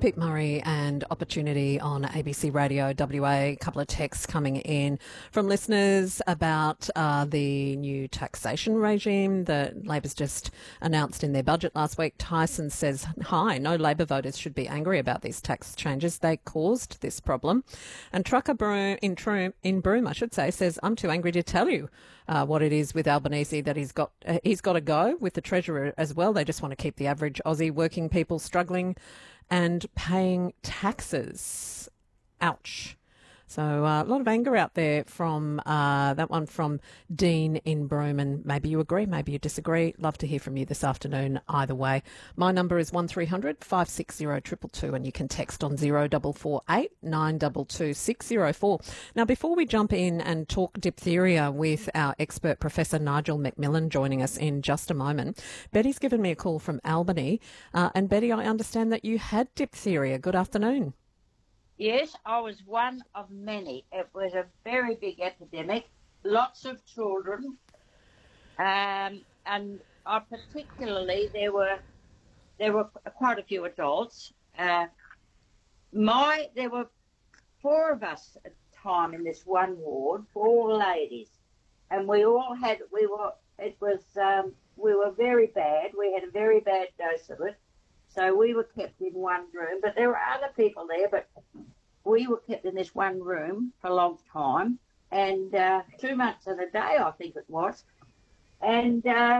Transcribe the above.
Pete Murray and Opportunity on ABC Radio WA. A couple of texts coming in from listeners about the new taxation regime that Labor's just announced in their budget last week. Tyson says, hi, no Labor voters should be angry about these tax changes. They caused this problem. And Trucker in Broome, I should say, says, I'm too angry to tell you what it is with Albanese that he's got to go with the Treasurer as well. They just want to keep the average Aussie working people struggling and paying taxes. Ouch. So a lot of anger out there from that one from Dean in Broome, and maybe you agree, maybe you disagree. Love to hear from you this afternoon either way. My number is 1300 560 222 and you can text on 0448 922 604. Now, before we jump in and talk diphtheria with our expert Professor Nigel McMillan joining us in just a moment, Betty's given me a call from Albany. And Betty, I understand that you had diphtheria. Good afternoon. Yes, I was one of many. It was a very big epidemic, lots of children, and I particularly there were quite a few adults. There were 4 of us at the time in this one ward, 4 ladies, and we were very bad. We had a very bad dose of it. So we were kept in one room, but there were other people there, but we were kept in this one room for a long time, and 2 months and a day, I think it was. And